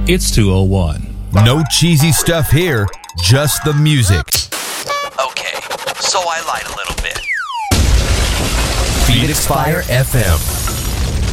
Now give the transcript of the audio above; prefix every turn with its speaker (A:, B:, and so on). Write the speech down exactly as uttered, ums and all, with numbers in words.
A: It's two oh one.
B: No cheesy stuff here, just the music.
C: Okay, so I lied a little bit.
B: Phoenix Fire F M.